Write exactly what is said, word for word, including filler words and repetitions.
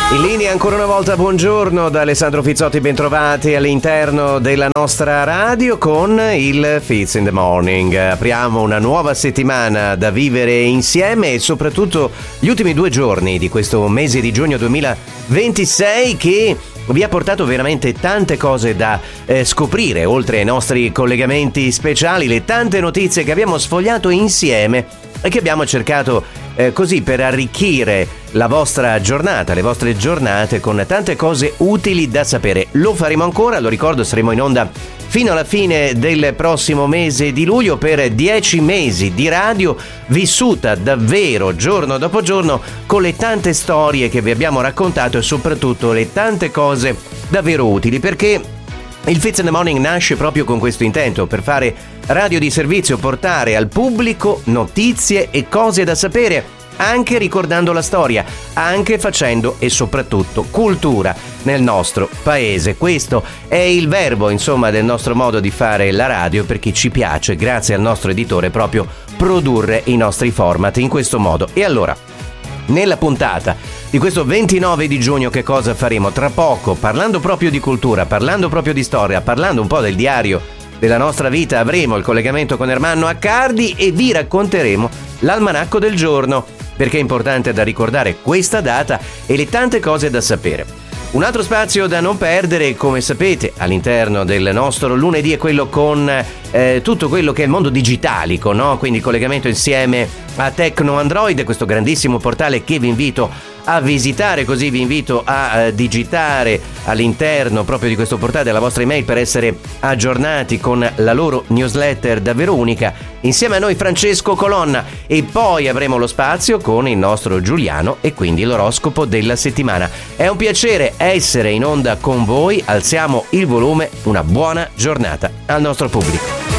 In linea ancora una volta, buongiorno da Alessandro Fizzotti, bentrovati all'interno della nostra radio con il Fizz in the Morning. Apriamo una nuova settimana da vivere insieme e soprattutto gli ultimi due giorni di questo mese di giugno duemilaventisei che vi ha portato veramente tante cose da eh, scoprire, oltre ai nostri collegamenti speciali, le tante notizie che abbiamo sfogliato insieme e che abbiamo cercato eh, così per arricchire la vostra giornata, le vostre giornate con tante cose utili da sapere. Lo faremo ancora, lo ricordo, saremo in onda fino alla fine del prossimo mese di luglio per dieci mesi di radio vissuta davvero giorno dopo giorno con le tante storie che vi abbiamo raccontato e soprattutto le tante cose davvero utili, perché il Fizz in the Morning nasce proprio con questo intento, per fare radio di servizio, portare al pubblico notizie e cose da sapere, anche ricordando la storia, anche facendo e soprattutto cultura nel nostro paese. Questo è il verbo, insomma, del nostro modo di fare la radio, perché ci piace, grazie al nostro editore, proprio produrre i nostri format in questo modo. E allora, nella puntata di questo ventinove di giugno che cosa faremo? Tra poco, parlando proprio di cultura, parlando proprio di storia, parlando un po' del diario della nostra vita, avremo il collegamento con Ermanno Accardi e vi racconteremo l'almanacco del giorno, perché è importante da ricordare questa data e le tante cose da sapere. Un altro spazio da non perdere, come sapete, all'interno del nostro lunedì è quello con eh, tutto quello che è il mondo digitalico, no? Quindi collegamento insieme a Tecno Android, questo grandissimo portale che vi invito a visitare, così vi invito a uh, digitare all'interno proprio di questo portale la vostra email per essere aggiornati con la loro newsletter davvero unica. Insieme a noi Francesco Colonna e poi avremo lo spazio con il nostro Giuliano e quindi l'oroscopo della settimana. È un piacere essere in onda con voi, alziamo il volume, una buona giornata al nostro pubblico.